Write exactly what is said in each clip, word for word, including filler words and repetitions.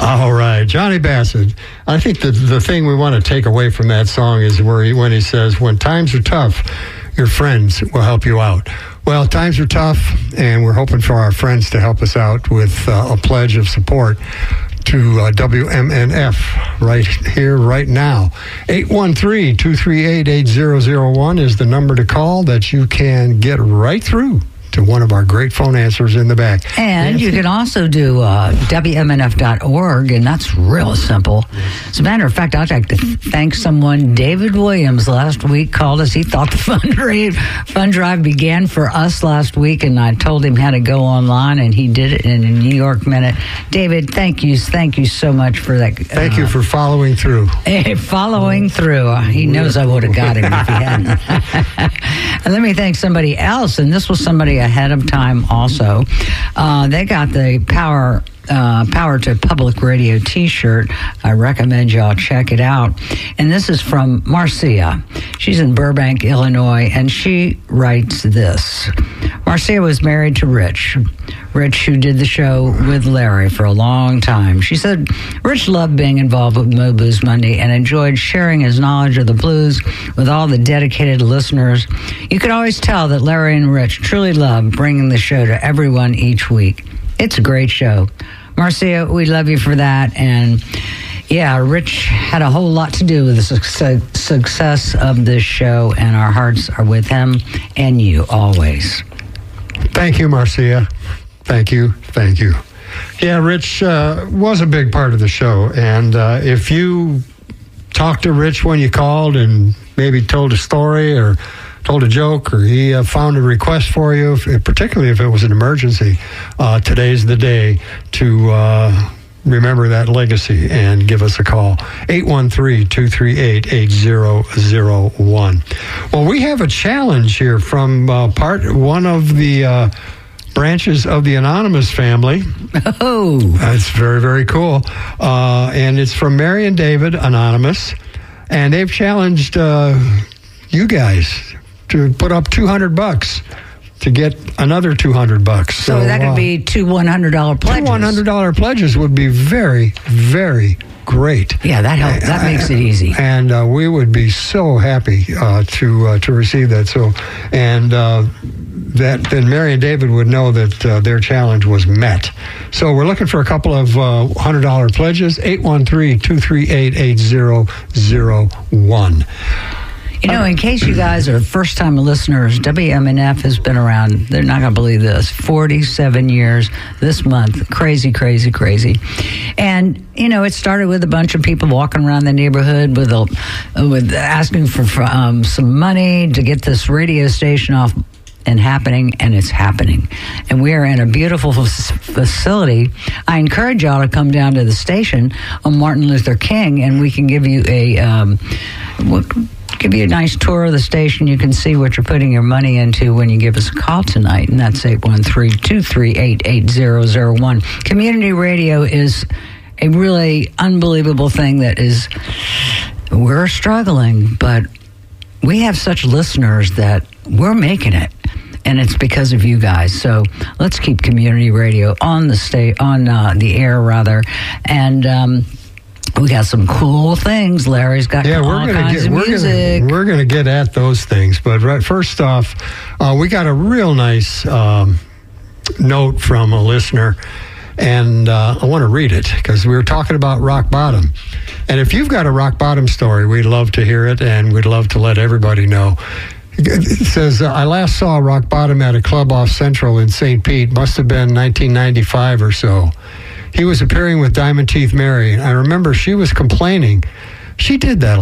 All right, Johnny Bassett. I think the the thing we want to take away from that song is where he, when he says, when times are tough, your friends will help you out. Well, times are tough, and we're hoping for our friends to help us out with uh, a pledge of support to uh, W M N F right here, right now. eight one three, two three eight, eight zero zero one is the number to call that you can get right through to one of our great phone answers in the back. And Nancy? you can also do uh, W M N F dot org, and that's real simple. As a matter of fact, I'd like to thank someone. David Williams last week called us. He thought the fund drive, fund drive began for us last week, and I told him how to go online, and he did it in a New York minute. David, thank you. Thank you so much for that. Thank uh, you for following through. Hey, following through. Uh, he knows I would have got him if he hadn't. And let me thank somebody else, and this was somebody ahead of time also. Uh, they got the Power uh, Power to Public Radio t-shirt. I recommend y'all check it out. And this is from Marcia. She's in Burbank, Illinois, and she writes this. Marcia was married to Rich. Rich, who did the show with Larry for a long time. She said Rich loved being involved with Mo Blues Monday and enjoyed sharing his knowledge of the blues with all the dedicated listeners. You could always tell that Larry and Rich truly loved bringing the show to everyone each week. It's a great show. Marcia, we love you for that. And yeah, Rich had a whole lot to do with the success, success of this show, and our hearts are with him and you always. Thank you, Marcia. Thank you. Thank you. Yeah, Rich uh, was a big part of the show. And uh, if you talked to Rich when you called and maybe told a story or told a joke, or he uh, found a request for you, if, particularly if it was an emergency, uh, today's the day to uh, remember that legacy and give us a call. eight one three, two three eight, eight zero zero one. Well, we have a challenge here from uh, part one of the uh, branches of the Anonymous family. Oh. That's very, very cool. Uh, and it's from Mary and David, Anonymous. And they've challenged uh, you guys to put up two hundred bucks to get another two hundred bucks. So, so that could uh, be two one hundred dollars pledges. Two one hundred dollars pledges would be very, very great. Yeah, that helps. That makes it easy. And uh, we would be so happy uh, to uh, to receive that. So, and uh, that then Mary and David would know that uh, their challenge was met. So we're looking for a couple of uh, one hundred dollars pledges. eight one three, two three eight, eight zero zero one. You know, in case you guys are first-time listeners, W M N F has been around, they're not going to believe this, forty-seven years this month. Crazy, crazy, crazy. And, you know, it started with a bunch of people walking around the neighborhood with a, with asking for, for um, some money to get this radio station off and happening, and it's happening. And we are in a beautiful f- facility. I encourage y'all to come down to the station on Martin Luther King, and we can give you a... Um, what, give you a nice tour of the station. You can see what you're putting your money into when you give us a call tonight, and that's eight one three, two three eight, eight zero zero one. Community radio is a really unbelievable thing that is, we're struggling, but we have such listeners that we're making it, and it's because of you guys. So let's keep community radio on the sta- on uh, the air, rather, and um we got some cool things. Larry's got yeah, all we're gonna kinds get, of we're music. Gonna, we're going to get at those things. But right, first off, uh, we got a real nice um, note from a listener, and uh, I want to read it because we were talking about rock bottom. And if you've got a rock bottom story, we'd love to hear it, and we'd love to let everybody know. It says, I last saw rock bottom at a club off Central in Saint Pete. Must have been nineteen ninety-five or so. He was appearing with Diamond Teeth Mary. I remember she was complaining. She did that a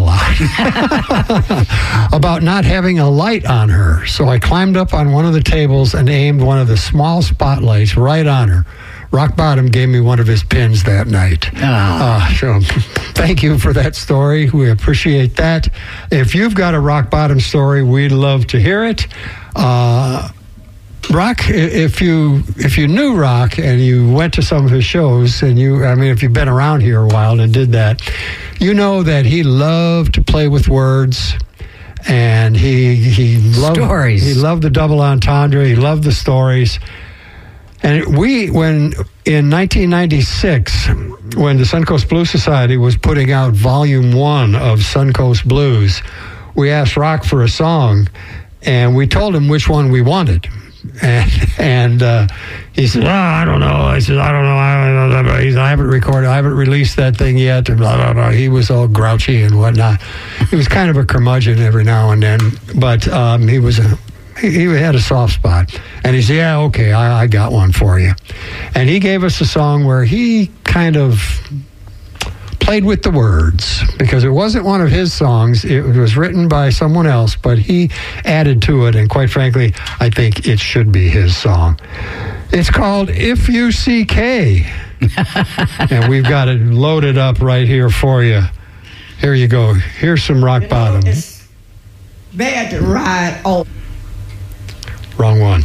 lot. About not having a light on her. So I climbed up on one of the tables and aimed one of the small spotlights right on her. Rock Bottom gave me one of his pins that night. Oh. Uh, so thank you for that story. We appreciate that. If you've got a Rock Bottom story, we'd love to hear it. Uh, Rock, if you if you knew Rock and you went to some of his shows, and you, I mean, if you've been around here a while and did that, you know that he loved to play with words, and he he loved stories. He loved the double entendre. He loved the stories. And we, when in nineteen ninety-six, when the Suncoast Blues Society was putting out volume one of Suncoast Blues, we asked Rock for a song, and we told him which one we wanted. And, and uh, he said, well, I don't know. I said, I don't know. I, don't know. I haven't recorded. I haven't released that thing yet. And blah, blah, blah. He was all grouchy and whatnot. He was kind of a curmudgeon every now and then, but um, he was a, he, he had a soft spot. And he said, yeah, okay, I, I got one for you. And he gave us a song where he kind of played with the words, because it wasn't one of his songs. It was written by someone else, but he added to it, and quite frankly, I think it should be his song. It's called If You See K, and we've got it loaded up right here for you. Here you go. Here's some Rock you know, Bottom. It's bad to ride on. Wrong one.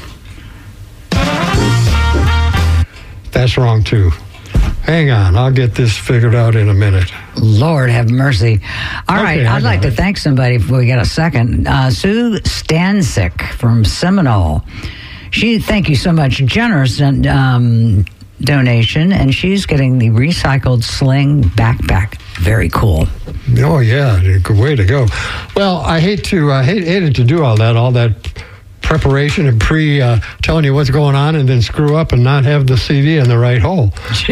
That's wrong, too. Hang on, I'll get this figured out in a minute. Lord have mercy. All Okay, right, I I'd like got to it. thank somebody if we get a second. Uh, Sue Stansick from Seminole. She, thank you so much. Generous um, donation, and she's getting the recycled sling backpack. Very cool. Oh, yeah, good way to go. Well, I hate to, I hate, hated to do all that, all that preparation and pre uh, telling you what's going on, and then screw up and not have the C D in the right hole.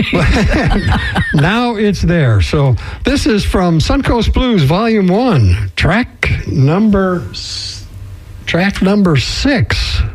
Now it's there. So this is from Suncoast Blues Volume One, track number s- track number six.